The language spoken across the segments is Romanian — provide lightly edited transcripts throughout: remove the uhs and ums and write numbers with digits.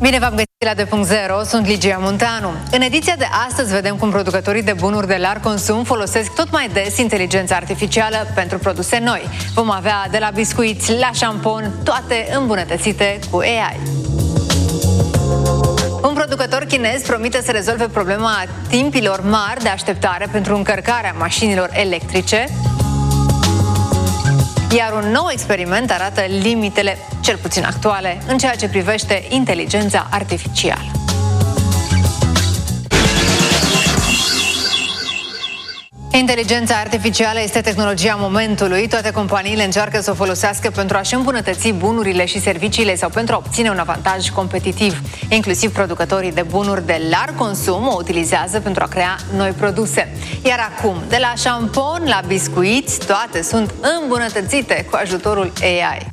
Bine v-am găsit la 2.0, sunt Ligia Munteanu. În ediția de astăzi vedem cum producătorii de bunuri de larg consum folosesc tot mai des inteligența artificială pentru produse noi. Vom avea de la biscuiți la șampon, toate îmbunătățite cu AI. Un producător chinez promite să rezolve problema timpilor mari de așteptare pentru încărcarea mașinilor electrice. Iar un nou experiment arată limitele, cel puțin actuale, în ceea ce privește inteligența artificială. Inteligența artificială este tehnologia momentului. Toate companiile încearcă să o folosească pentru a-și îmbunătăți bunurile și serviciile sau pentru a obține un avantaj competitiv. Inclusiv producătorii de bunuri de larg consum o utilizează pentru a crea noi produse. Iar acum, de la șampon la biscuiți, toate sunt îmbunătățite cu ajutorul AI.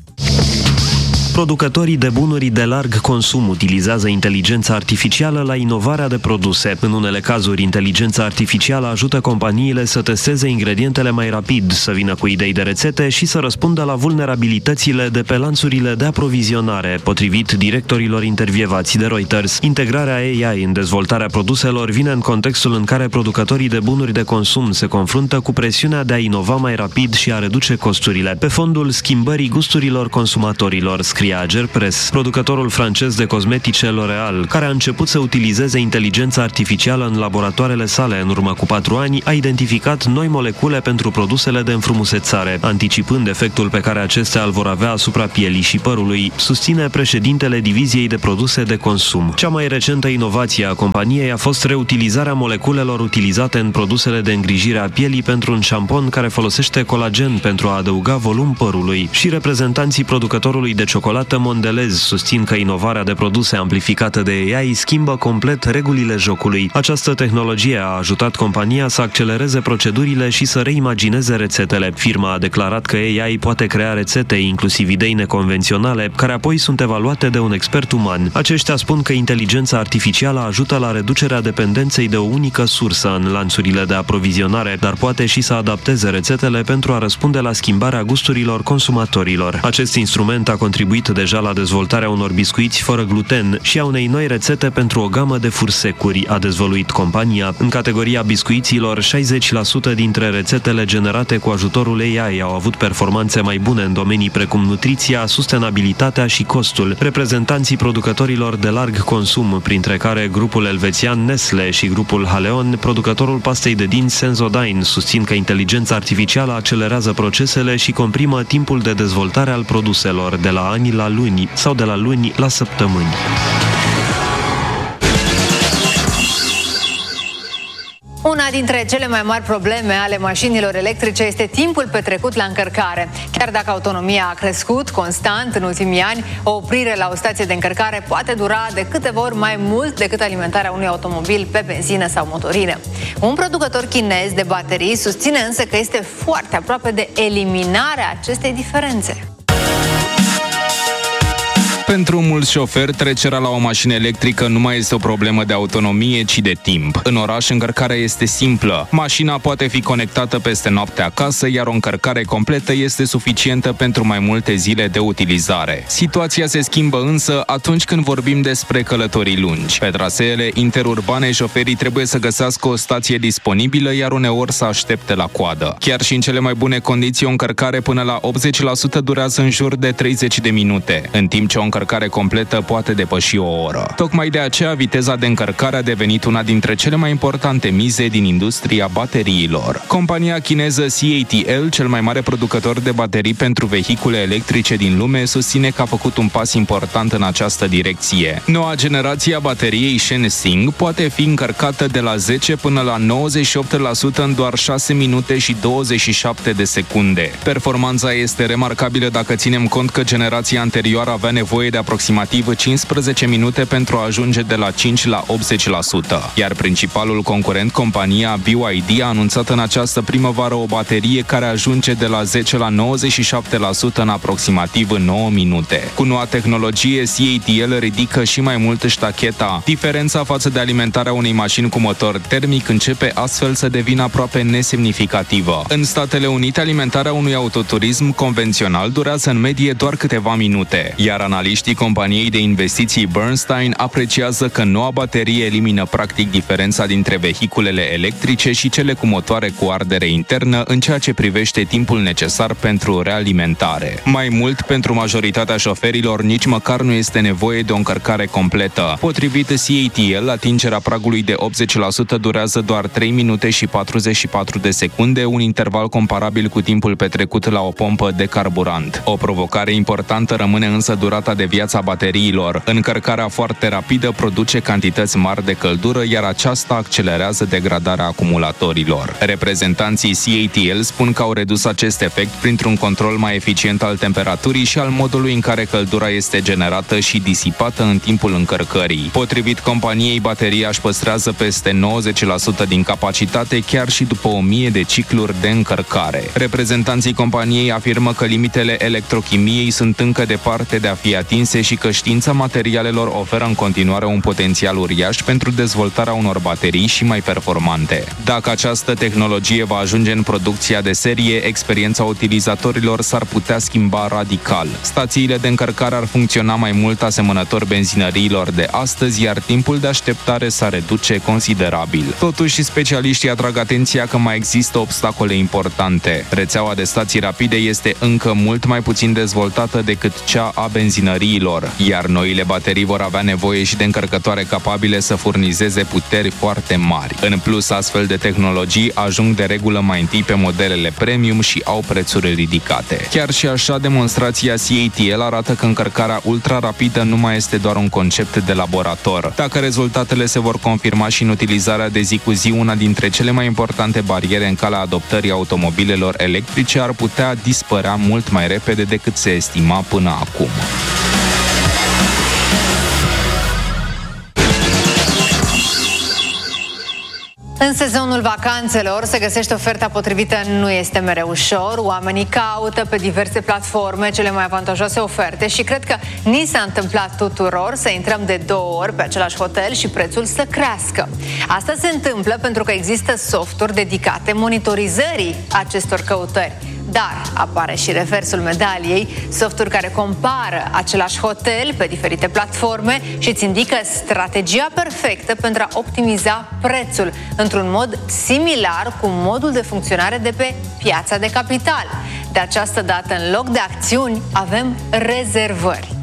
Producătorii de bunuri de larg consum utilizează inteligența artificială la inovarea de produse. În unele cazuri, inteligența artificială ajută companiile să testeze ingredientele mai rapid, să vină cu idei de rețete și să răspundă la vulnerabilitățile de pe lanțurile de aprovizionare. Potrivit directorilor intervievați de Reuters, integrarea AI în dezvoltarea produselor vine în contextul în care producătorii de bunuri de consum se confruntă cu presiunea de a inova mai rapid și a reduce costurile, pe fondul schimbării gusturilor consumatorilor, scrie Agerpres. Producătorul francez de cosmetice L'Oréal, care a început să utilizeze inteligența artificială în laboratoarele sale în urmă cu 4 ani, a identificat noi molecule pentru produsele de înfrumusețare, anticipând efectul pe care acestea îl vor avea asupra pielii și părului, susține președintele diviziei de produse de consum. Cea mai recentă inovație a companiei a fost reutilizarea moleculelor utilizate în produsele de îngrijire a pielii pentru un șampon care folosește colagen pentru a adăuga volum părului. Și reprezentanții producătorului de ciocolată Mondelez susțin că inovarea de produse amplificată de AI schimbă complet regulile jocului. Această tehnologie a ajutat compania să accelereze procedurile și să reimagineze rețetele. Firma a declarat că AI poate crea rețete, inclusiv idei neconvenționale, care apoi sunt evaluate de un expert uman. Aceștia spun că inteligența artificială ajută la reducerea dependenței de o unică sursă în lanțurile de aprovizionare, dar poate și să adapteze rețetele pentru a răspunde la schimbarea gusturilor consumatorilor. Acest instrument a contribuit deja la dezvoltarea unor biscuiți fără gluten și a unei noi rețete pentru o gamă de fursecuri, a dezvăluit compania. În categoria biscuiților, 60% dintre rețetele generate cu ajutorul AI au avut performanțe mai bune în domenii precum nutriția, sustenabilitatea și costul. Reprezentanții producătorilor de larg consum, printre care grupul elvețian Nestle și grupul Haleon, producătorul pastei de dinți Sensodyne, susțin că inteligența artificială accelerează procesele și comprimă timpul de dezvoltare al produselor de la ani la luni sau de la luni la săptămâni. Una dintre cele mai mari probleme ale mașinilor electrice este timpul petrecut la încărcare. Chiar dacă autonomia a crescut constant în ultimii ani, o oprire la o stație de încărcare poate dura de câteva ori mai mult decât alimentarea unui automobil pe benzină sau motorină. Un producător chinez de baterii susține însă că este foarte aproape de eliminarea acestei diferențe. Pentru mulți șoferi, trecerea la o mașină electrică nu mai este o problemă de autonomie, ci de timp. În oraș, încărcarea este simplă. Mașina poate fi conectată peste noapte acasă, iar o încărcare completă este suficientă pentru mai multe zile de utilizare. Situația se schimbă însă atunci când vorbim despre călătorii lungi. Pe traseele interurbane, șoferii trebuie să găsească o stație disponibilă, iar uneori să aștepte la coadă. Chiar și în cele mai bune condiții, o încărcare până la 80% durează în jur de 30 de minute, în timp ce o încărcare completă poate depăși o oră. Tocmai de aceea, viteza de încărcare a devenit una dintre cele mai importante mize din industria bateriilor. Compania chineză CATL, cel mai mare producător de baterii pentru vehicule electrice din lume, susține că a făcut un pas important în această direcție. Noua generație a bateriei Shensing poate fi încărcată de la 10 până la 98% în doar 6 minute și 27 de secunde. Performanța este remarcabilă dacă ținem cont că generația anterioară avea nevoie de aproximativ 15 minute pentru a ajunge de la 5 la 80%. Iar principalul concurent, compania BYD, a anunțat în această primăvară o baterie care ajunge de la 10 la 97% în aproximativ 9 minute. Cu noua tehnologie, CATL ridică și mai mult ștacheta. Diferența față de alimentarea unei mașini cu motor termic începe astfel să devină aproape nesemnificativă. În Statele Unite, alimentarea unui autoturism convențional durează în medie doar câteva minute, iar analiștii Specialiștii companiei de investiții Bernstein apreciază că noua baterie elimină practic diferența dintre vehiculele electrice și cele cu motoare cu ardere internă în ceea ce privește timpul necesar pentru realimentare. Mai mult, pentru majoritatea șoferilor, nici măcar nu este nevoie de o încărcare completă. Potrivit CATL, atingerea pragului de 80% durează doar 3 minute și 44 de secunde, un interval comparabil cu timpul petrecut la o pompă de carburant. O provocare importantă rămâne însă durata de viață a bateriilor. Încărcarea foarte rapidă produce cantități mari de căldură, iar aceasta accelerează degradarea acumulatorilor. Reprezentanții CATL spun că au redus acest efect printr-un control mai eficient al temperaturii și al modului în care căldura este generată și disipată în timpul încărcării. Potrivit companiei, bateria își păstrează peste 90% din capacitate chiar și după 1000 de cicluri de încărcare. Reprezentanții companiei afirmă că limitele electrochimiei sunt încă departe de a fi atinse și că știința materialelor oferă în continuare un potențial uriaș pentru dezvoltarea unor baterii și mai performante. Dacă această tehnologie va ajunge în producția de serie, experiența utilizatorilor s-ar putea schimba radical. Stațiile de încărcare ar funcționa mai mult asemănător benzinăriilor de astăzi, iar timpul de așteptare s-ar reduce considerabil. Totuși, specialiștii atrag atenția că mai există obstacole importante. Rețeaua de stații rapide este încă mult mai puțin dezvoltată decât cea a benzinăriilor, iar noile baterii vor avea nevoie și de încărcătoare capabile să furnizeze puteri foarte mari. În plus, astfel de tehnologii ajung de regulă mai întâi pe modelele premium și au prețuri ridicate. Chiar și așa, demonstrația CATL arată că încărcarea ultra-rapidă nu mai este doar un concept de laborator. Dacă rezultatele se vor confirma și în utilizarea de zi cu zi, una dintre cele mai importante bariere în calea adoptării automobilelor electrice ar putea dispărea mult mai repede decât se estima până acum. În sezonul vacanțelor se găsește oferta potrivită, nu este mereu ușor. Oamenii caută pe diverse platforme cele mai avantajoase oferte și cred că ni s-a întâmplat tuturor să intrăm de 2 ori pe același hotel și prețul să crească. Asta se întâmplă pentru că există softuri dedicate monitorizării acestor căutări. Dar apare și reversul medaliei, softuri care compară același hotel pe diferite platforme și îți indică strategia perfectă pentru a optimiza prețul, într-un mod similar cu modul de funcționare de pe piața de capital. De această dată, în loc de acțiuni, avem rezervări.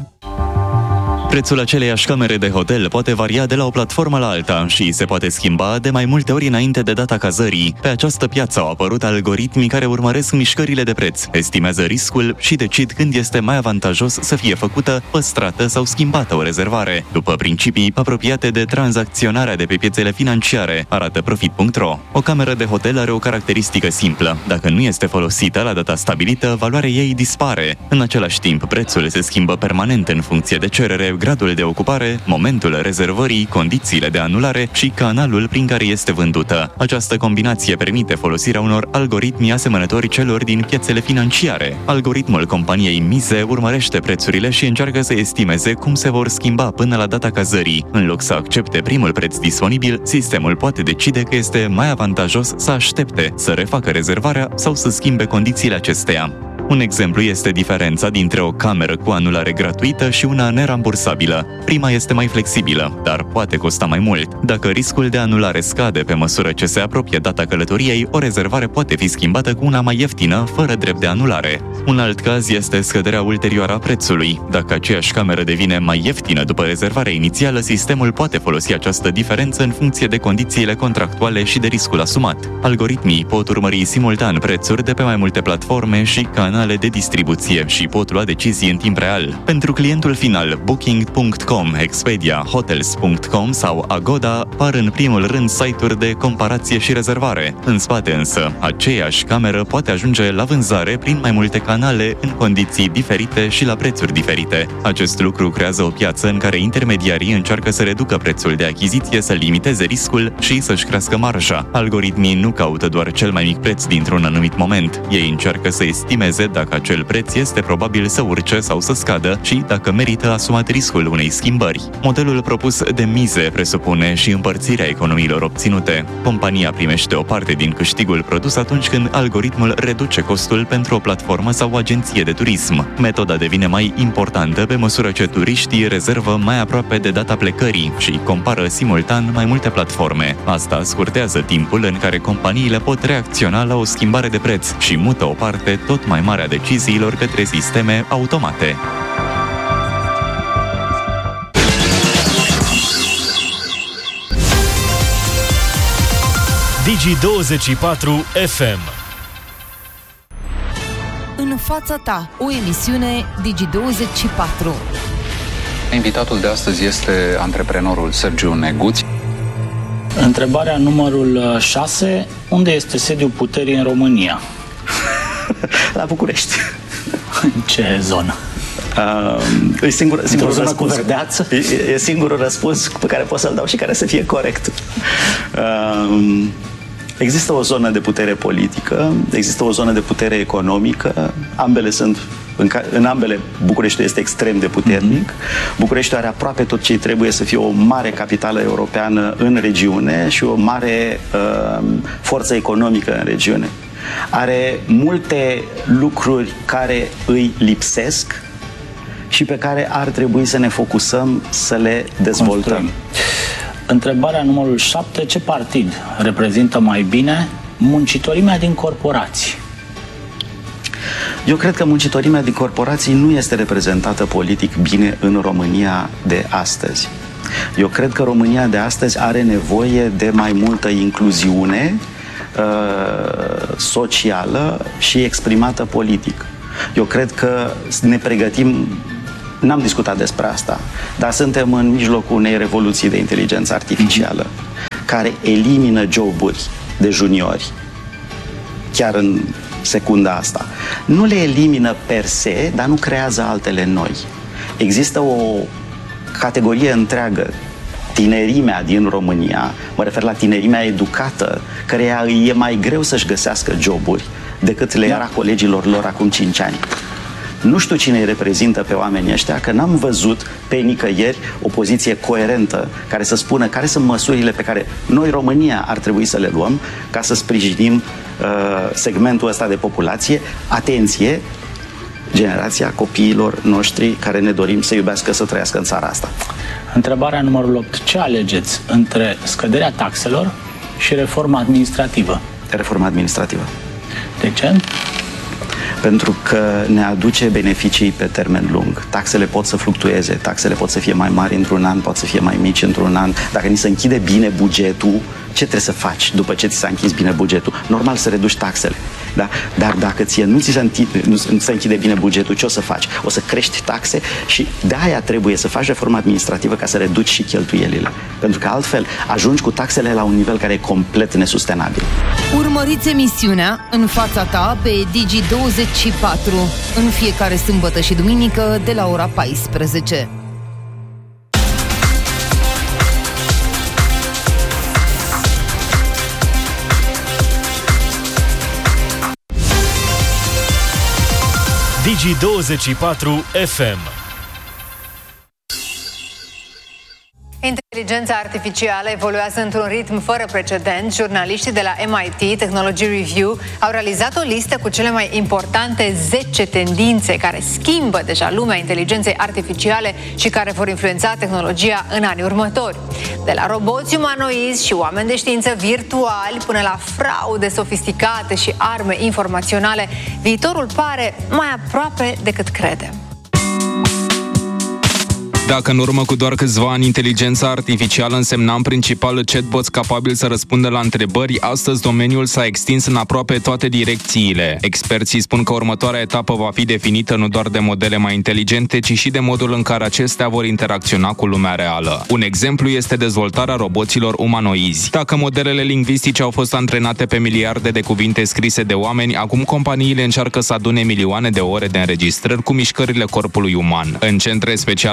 Prețul aceleiași camere de hotel poate varia de la o platformă la alta și se poate schimba de mai multe ori înainte de data cazării. Pe această piață au apărut algoritmi care urmăresc mișcările de preț, estimează riscul și decid când este mai avantajos să fie făcută, păstrată sau schimbată o rezervare, după principii apropiate de tranzacționarea de pe piețele financiare, arată Profit.ro. O cameră de hotel are o caracteristică simplă. Dacă nu este folosită la data stabilită, valoarea ei dispare. În același timp, prețul se schimbă permanent în funcție de cerere, gradul de ocupare, momentul rezervării, condițiile de anulare și canalul prin care este vândută. Această combinație permite folosirea unor algoritmi asemănători celor din piețele financiare. Algoritmul companiei Mize urmărește prețurile și încearcă să estimeze cum se vor schimba până la data cazării. În loc să accepte primul preț disponibil, sistemul poate decide că este mai avantajos să aștepte, să refacă rezervarea sau să schimbe condițiile acesteia. Un exemplu este diferența dintre o cameră cu anulare gratuită și una nerambursabilă. Prima este mai flexibilă, dar poate costa mai mult. Dacă riscul de anulare scade pe măsură ce se apropie data călătoriei, o rezervare poate fi schimbată cu una mai ieftină, fără drept de anulare. Un alt caz este scăderea ulterioară a prețului. Dacă aceeași cameră devine mai ieftină după rezervarea inițială, sistemul poate folosi această diferență în funcție de condițiile contractuale și de riscul asumat. Algoritmii pot urmări simultan prețuri de pe mai multe platforme și canale de distribuție și pot lua decizii în timp real. Pentru clientul final, Booking.com, Expedia, Hotels.com sau Agoda par în primul rând site-uri de comparație și rezervare. În spate însă, aceeași cameră poate ajunge la vânzare prin mai multe canale, în condiții diferite și la prețuri diferite. Acest lucru creează o piață în care intermediarii încearcă să reducă prețul de achiziție, să limiteze riscul și să-și crească marja. Algoritmii nu caută doar cel mai mic preț dintr-un anumit moment. Ei încearcă să estimeze dacă acel preț este probabil să urce sau să scadă și dacă merită asumat riscul unei schimbări. Modelul propus de mize presupune și împărțirea economiilor obținute. Compania primește o parte din câștigul produs atunci când algoritmul reduce costul pentru o platformă sau o agenție de turism. Metoda devine mai importantă pe măsură ce turiștii rezervă mai aproape de data plecării și compară simultan mai multe platforme. Asta scurtează timpul în care companiile pot reacționa la o schimbare de preț și mută o parte tot mai mare a deciziilor către sisteme automate. Digi24 FM. În fața ta, o emisiune Digi24. Invitatul de astăzi este antreprenorul Sergiu Neguț. Întrebarea numărul 6. Unde este sediul puterii în România? La București. În ce zonă? E singurul zonă cu verdeață? E singurul răspuns pe care pot să-l dau și care să fie corect. Există o zonă de putere politică, există o zonă de putere economică, ambele sunt, în ambele Bucureștiul este extrem de puternic. Bucureștiul are aproape tot ce trebuie să fie o mare capitală europeană în regiune și o mare forță economică în regiune. Are multe lucruri care îi lipsesc și pe care ar trebui să ne focusăm să le dezvoltăm. Întrebarea numărul 7. Ce partid reprezintă mai bine muncitorimea din corporații? Eu cred că muncitorimea din corporații nu este reprezentată politic bine în România de astăzi. Eu cred că România de astăzi are nevoie de mai multă incluziune socială și exprimată politic. Eu cred că ne pregătim. N-am discutat despre asta, dar suntem în mijlocul unei revoluții de inteligență artificială care elimină joburi de juniori chiar în secunda asta. Nu le elimină per se, dar nu creează altele noi. Există o categorie întreagă, tinerimea din România, mă refer la tinerimea educată, căreia e mai greu să-și găsească joburi decât le era colegilor lor acum 5 ani. Nu știu cine îi reprezintă pe oamenii ăștia, că n-am văzut pe nicăieri o poziție coerentă care să spună care sunt măsurile pe care noi, România, ar trebui să le luăm ca să sprijinim segmentul ăsta de populație. Atenție, generația copiilor noștri care ne dorim să iubească, să trăiască în țara asta. Întrebarea numărul 8. Ce alegeți între scăderea taxelor și reforma administrativă? Reforma administrativă. De ce? Pentru că ne aduce beneficii pe termen lung. Taxele pot să fluctueze, taxele pot să fie mai mari într-un an, pot să fie mai mici într-un an. Dacă ni se închide bine bugetul, ce trebuie să faci după ce ți s-a închis bine bugetul? Normal să reduci taxele. Da? Dar dacă ție nu ți se închide bine bugetul, ce o să faci? O să crești taxe și de aia trebuie să faci reforma administrativă ca să reduci și cheltuielile. Pentru că altfel ajungi cu taxele la un nivel care e complet nesustenabil. Urmăriți emisiunea În fața ta pe Digi24 în fiecare sâmbătă și duminică de la ora 14. Digi24 FM. Inteligența artificială evoluează într-un ritm fără precedent. Jurnaliștii de la MIT Technology Review au realizat o listă cu cele mai importante 10 tendințe care schimbă deja lumea inteligenței artificiale și care vor influența tehnologia în anii următori. De la roboți umanoizi și oameni de știință virtuali până la fraude sofisticate și arme informaționale, viitorul pare mai aproape decât credem. Dacă în urmă cu doar câțiva ani inteligența artificială însemna în principal chatbots capabili să răspundă la întrebări, astăzi domeniul s-a extins în aproape toate direcțiile. Experții spun că următoarea etapă va fi definită nu doar de modele mai inteligente, ci și de modul în care acestea vor interacționa cu lumea reală. Un exemplu este dezvoltarea roboților umanoizi. Dacă modelele lingvistice au fost antrenate pe miliarde de cuvinte scrise de oameni, acum companiile încearcă să adune milioane de ore de înregistrări cu mișcările corpului uman. În centre special amenajate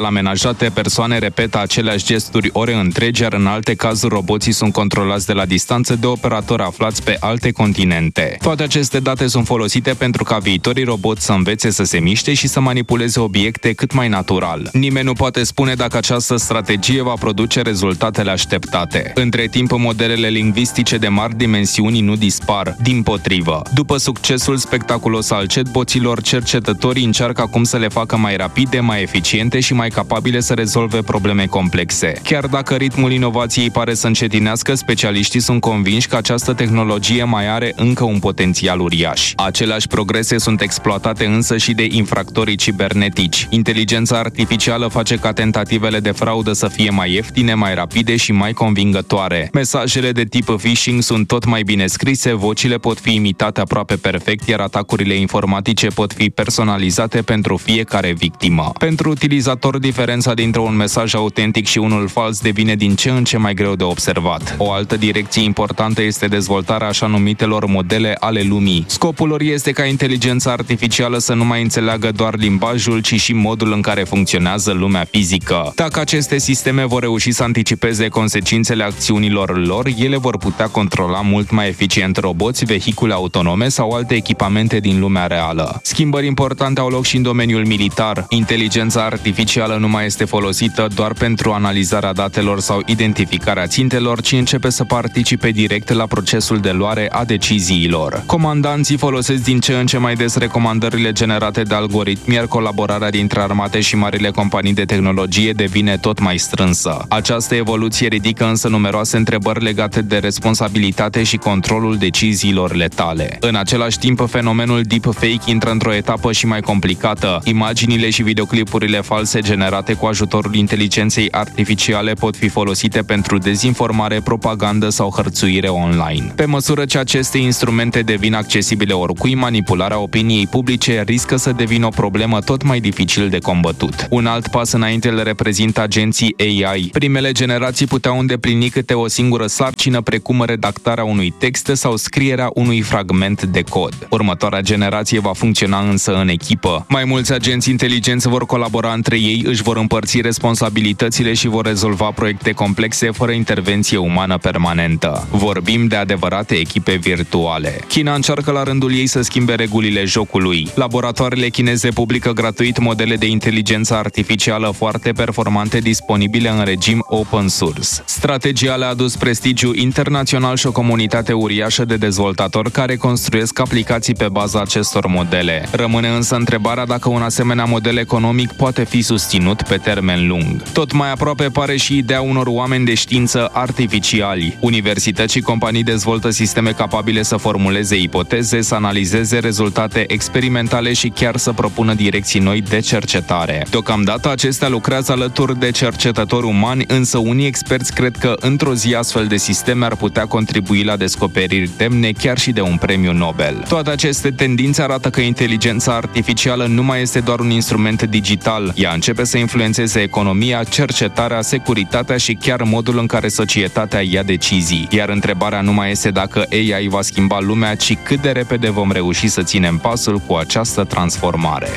detașate, persoane repetă aceleași gesturi ore întregi, iar în alte cazuri roboții sunt controlați de la distanță de operatori aflați pe alte continente. Toate aceste date sunt folosite pentru ca viitorii roboți să învețe să se miște și să manipuleze obiecte cât mai natural. Nimeni nu poate spune dacă această strategie va produce rezultatele așteptate. Între timp, modelele lingvistice de mari dimensiuni nu dispar, dimpotrivă. După succesul spectaculos al chatboților, cercetătorii încearcă acum să le facă mai rapide, mai eficiente și mai capabile să rezolve probleme complexe. Chiar dacă ritmul inovației pare să încetinească, specialiștii sunt convinși că această tehnologie mai are încă un potențial uriaș. Aceleași progrese sunt exploatate însă și de infractorii cibernetici. Inteligența artificială face ca tentativele de fraudă să fie mai ieftine, mai rapide și mai convingătoare. Mesajele de tip phishing sunt tot mai bine scrise, vocile pot fi imitate aproape perfect, iar atacurile informatice pot fi personalizate pentru fiecare victimă. Pentru utilizator, diferența dintre un mesaj autentic și unul fals devine din ce în ce mai greu de observat. O altă direcție importantă este dezvoltarea așa numitelor modele ale lumii. Scopul lor este ca inteligența artificială să nu mai înțeleagă doar limbajul, ci și modul în care funcționează lumea fizică. Dacă aceste sisteme vor reuși să anticipeze consecințele acțiunilor lor, ele vor putea controla mult mai eficient roboți, vehicule autonome sau alte echipamente din lumea reală. Schimbări importante au loc și în domeniul militar. Inteligența artificială nu mai este folosită doar pentru analizarea datelor sau identificarea țintelor, ci începe să participe direct la procesul de luare a deciziilor. Comandanții folosesc din ce în ce mai des recomandările generate de algoritmi, iar colaborarea dintre armate și marile companii de tehnologie devine tot mai strânsă. Această evoluție ridică însă numeroase întrebări legate de responsabilitate și controlul deciziilor letale. În același timp, fenomenul deepfake intră într-o etapă și mai complicată. Imaginile și videoclipurile false generate cu ajutorul inteligenței artificiale pot fi folosite pentru dezinformare, propagandă sau hărțuire online. Pe măsură ce aceste instrumente devin accesibile oricui, manipularea opiniei publice riscă să devină o problemă tot mai dificil de combătut. Un alt pas înainte îl reprezintă agenții AI. Primele generații puteau îndeplini câte o singură sarcină, precum redactarea unui text sau scrierea unui fragment de cod. Următoarea generație va funcționa însă în echipă. Mai mulți agenți inteligenți vor colabora între ei, își vor împărți responsabilitățile și vor rezolva proiecte complexe fără intervenție umană permanentă. Vorbim de adevărate echipe virtuale. China încearcă la rândul ei să schimbe regulile jocului. Laboratoarele chineze publică gratuit modele de inteligență artificială foarte performante disponibile în regim open source. Strategia le-a adus prestigiu internațional și o comunitate uriașă de dezvoltatori care construiesc aplicații pe baza acestor modele. Rămâne însă întrebarea dacă un asemenea model economic poate fi susținut pe termen lung. Tot mai aproape pare și ideea unor oameni de știință artificiali. Universități și companii dezvoltă sisteme capabile să formuleze ipoteze, să analizeze rezultate experimentale și chiar să propună direcții noi de cercetare. Deocamdată acestea lucrează alături de cercetători umani, însă unii experți cred că într-o zi astfel de sisteme ar putea contribui la descoperiri demne chiar și de un premiu Nobel. Toate aceste tendințe arată că inteligența artificială nu mai este doar un instrument digital. Ea începe să influențeze economia, cercetarea, securitatea și chiar modul în care societatea ia decizii. Iar întrebarea nu mai este dacă AI va schimba lumea, ci cât de repede vom reuși să ținem pasul cu această transformare.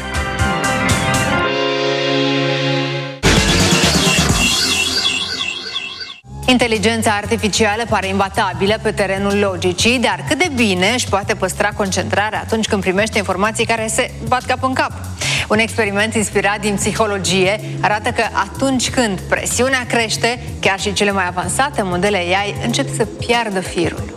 Inteligența artificială pare imbatabilă pe terenul logicii, dar cât de bine își poate păstra concentrarea atunci când primește informații care se bat cap în cap. Un experiment inspirat din psihologie arată că atunci când presiunea crește, chiar și cele mai avansate modele AI încep să piardă firul.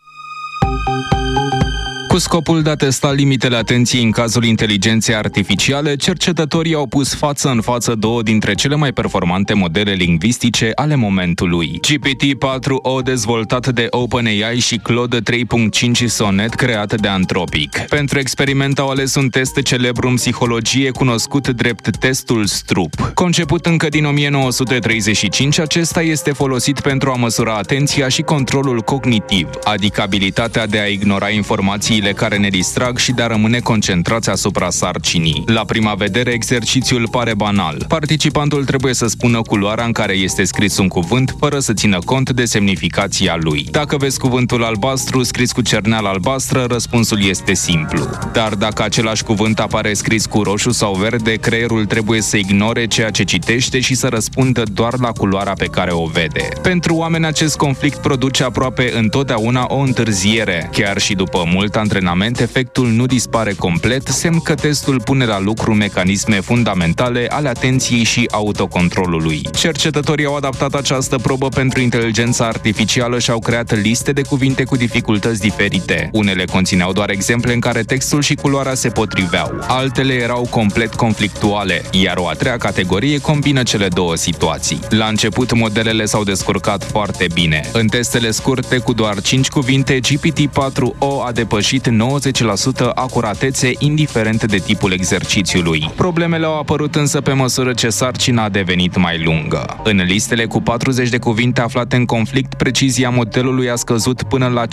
Cu scopul de a testa limitele atenției în cazul inteligenței artificiale, cercetătorii au pus față în față două dintre cele mai performante modele lingvistice ale momentului. GPT-4o dezvoltat de OpenAI și Claude 3.5 Sonnet creat de Anthropic. Pentru experiment au ales un test celebru în psihologie cunoscut drept testul Stroop. Conceput încă din 1935, acesta este folosit pentru a măsura atenția și controlul cognitiv, adică abilitatea de a ignora informațiile emoțiile care ne distrag și de a rămâne concentrați asupra sarcinii. La prima vedere, exercițiul pare banal. Participantul trebuie să spună culoarea în care este scris un cuvânt, fără să țină cont de semnificația lui. Dacă vezi cuvântul albastru scris cu cerneală albastră, răspunsul este simplu. Dar dacă același cuvânt apare scris cu roșu sau verde, creierul trebuie să ignore ceea ce citește și să răspundă doar la culoarea pe care o vede. Pentru oameni, acest conflict produce aproape întotdeauna o întârziere. Chiar și după mult antrenament, efectul nu dispare complet, semn că testul pune la lucru mecanisme fundamentale ale atenției și autocontrolului. Cercetătorii au adaptat această probă pentru inteligența artificială și au creat liste de cuvinte cu dificultăți diferite. Unele conțineau doar exemple în care textul și culoarea se potriveau. Altele erau complet conflictuale, iar o a treia categorie combină cele două situații. La început, modelele s-au descurcat foarte bine. În testele scurte, cu doar 5 cuvinte, GPT-4o a depășit 90% acuratețe, indiferent de tipul exercițiului. Problemele au apărut însă pe măsură ce sarcina a devenit mai lungă. În listele cu 40 de cuvinte aflate în conflict, precizia modelului a scăzut până la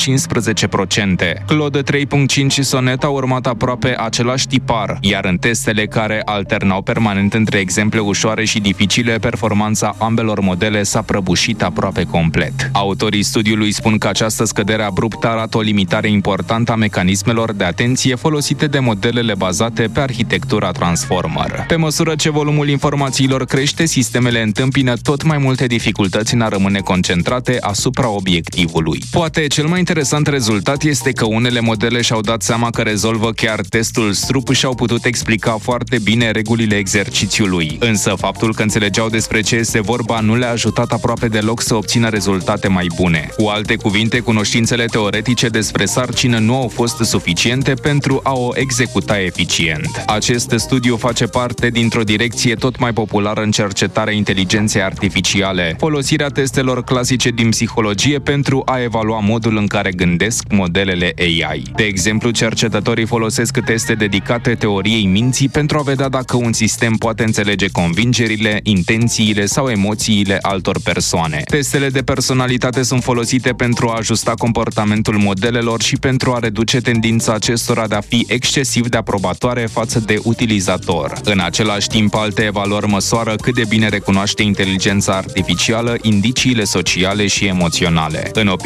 15%. Claude 3.5 și Sonnet au urmat aproape același tipar, iar în testele care alternau permanent între exemple ușoare și dificile, performanța ambelor modele s-a prăbușit aproape complet. Autorii studiului spun că această scădere abruptă arată o limitare importantă a mecanismelor de atenție folosite de modelele bazate pe arhitectura Transformer. Pe măsură ce volumul informațiilor crește, sistemele întâmpină tot mai multe dificultăți în a rămâne concentrate asupra obiectivului. Poate cel mai interesant rezultat este că unele modele și-au dat seama că rezolvă chiar testul strup și au putut explica foarte bine regulile exercițiului. Însă faptul că înțelegeau despre ce este vorba nu le-a ajutat aproape deloc să obțină rezultate mai bune. Cu alte cuvinte, cunoștințele teoretice despre sarcină nu au fost suficiente pentru a o executa eficient. Acest studiu face parte dintr-o direcție tot mai populară în cercetarea inteligenței artificiale, folosirea testelor clasice din psihologie pentru a evalua modul în care gândesc modelele AI. De exemplu, cercetătorii folosesc teste dedicate teoriei minții pentru a vedea dacă un sistem poate înțelege convingerile, intențiile sau emoțiile altor persoane. Testele de personalitate sunt folosite pentru a ajusta comportamentul modelelor și pentru a reduce tendința acestora de a fi excesiv de aprobatoare față de utilizator. În același timp, alte evaluări măsoară cât de bine recunoaște inteligența artificială indiciile sociale și emoționale. În